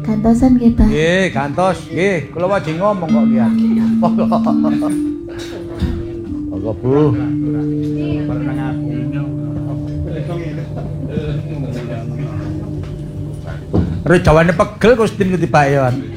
Gantosan nggih, Pak. Nggih, gantos. Nggih, kula wae ngomong kok nggih. Monggo, Bu. Re jawane pegel Gusti ngerti Pak Yon.